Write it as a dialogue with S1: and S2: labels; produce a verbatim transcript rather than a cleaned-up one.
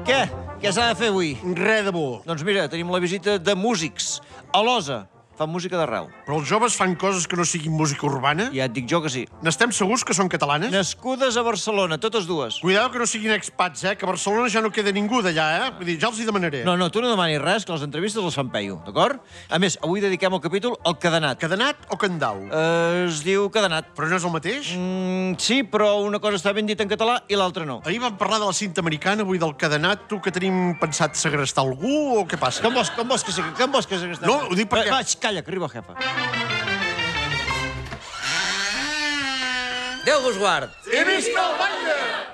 S1: Què? Què s'ha de fer avui?
S2: Res de bo.
S1: Doncs mira, tenim la visita de músics. A l'Osa. Fan música d'arrel.
S2: Però els joves fan coses que no siguin música urbana?
S1: Ja et dic jo que sí.
S2: N'estem segurs que són catalanes?
S1: Nascudes a Barcelona, totes dues.
S2: Cuidado que no siguin expats, eh? Que a Barcelona ja no queda ningú d'allà, eh? Vull dir, ja els hi demanaré.
S1: No, no, tu no demanis res, que les entrevistes les fan peio, d'acord? A més, avui dediquem el capítol al cadenat.
S2: Cadenat o candau?
S1: Eh, es diu cadenat.
S2: Però no és el mateix?
S1: Mm, sí, però una cosa està ben dita en català i l'altra no.
S2: Ahir vam parlar de la cinta americana, avui del cadenat. Tu que tenim pensat segrestar algú o què passa?
S1: Com vols, com vols que sigui? Com vols que sigui?
S2: No, ho dic perquè-
S1: Va, va, calla, que arriba el jefa.
S3: Déu vos guard.
S2: I visca el batlle!